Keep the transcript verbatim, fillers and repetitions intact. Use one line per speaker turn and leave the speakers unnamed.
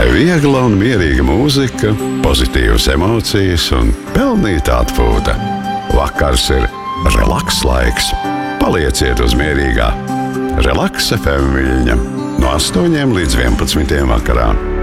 lai viegla un mierīga mūzika, pozitīvas emocijas un pelnīta atpūta. Vakars ir relaks laiks. Palieciet uz mierīgā Relaks F M viļņa no astoņiem līdz vienpadsmitiem vakarā.